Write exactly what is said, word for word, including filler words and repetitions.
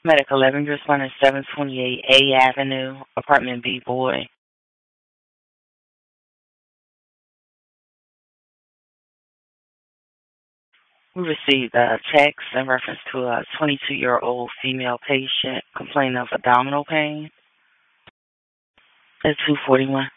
Medical eleven, responding seven twenty-eight A Avenue, apartment B, boy. We received a text in reference to a twenty-two-year-old female patient complaining of abdominal pain at two forty-one.